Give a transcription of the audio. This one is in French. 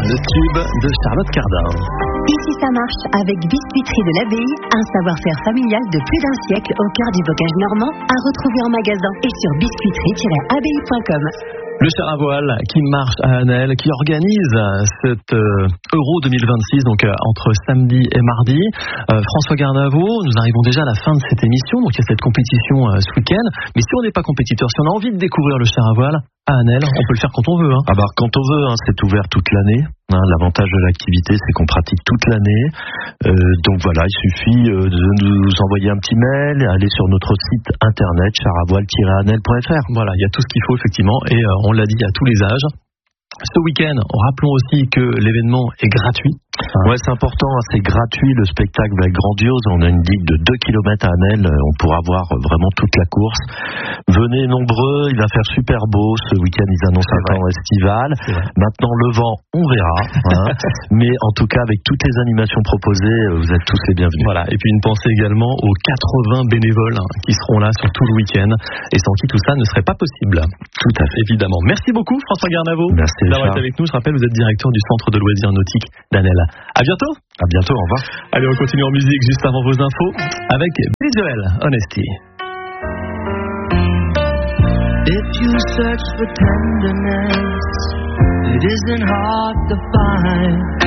le tube de Charlotte Cardin. Ici ça marche avec Biscuiterie de l'Abbaye, un savoir-faire familial de plus d'un siècle au cœur du bocage normand, à retrouver en magasin et sur biscuiterie-abbaye.com. Le char à voile qui marche à Annelle, qui organise cet Euro 2026, donc entre samedi et mardi. François Garnavaux, nous arrivons déjà à la fin de cette émission, donc il y a cette compétition ce week-end. Mais si on n'est pas compétiteur, si on a envie de découvrir le char à voile à Annelle, on peut le faire quand on veut. Ah bah quand on veut, c'est ouvert toute l'année. L'avantage de l'activité, c'est qu'on pratique toute l'année. Donc voilà, il suffit de nous envoyer un petit mail, aller sur notre site internet charavoile-annelle.fr. Voilà, il y a tout ce qu'il faut effectivement, et on l'a dit, à tous les âges. Ce week-end, rappelons aussi que l'événement est gratuit. Ouais, c'est important, c'est gratuit, le spectacle va être grandiose. On a une digue de 2 km à Annelle, on pourra voir vraiment toute la course. Venez nombreux, il va faire super beau. Ce week-end, ils annoncent un temps estival. Maintenant, le vent, on verra. Mais en tout cas, avec toutes les animations proposées, vous êtes tous les bienvenus. Voilà, et puis une pensée également aux 80 bénévoles qui seront là sur tout le week-end, et sans qui tout ça ne serait pas possible. Tout à fait. Évidemment. Merci beaucoup, François Garnavaux, d'avoir été avec nous. Je rappelle, vous êtes directeur du centre de loisirs nautiques d'Annelle. À bientôt. À bientôt, au revoir. Allez, on continue en musique juste avant vos infos avec Billy Joel, Honesty. If you search for tenderness, it isn't hard to find.